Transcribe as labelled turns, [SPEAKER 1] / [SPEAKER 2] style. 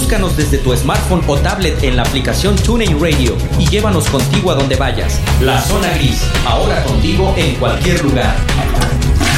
[SPEAKER 1] Búscanos desde tu smartphone o tablet en la aplicación TuneIn Radio y llévanos contigo a donde vayas. La Zona Gris, ahora contigo en cualquier lugar.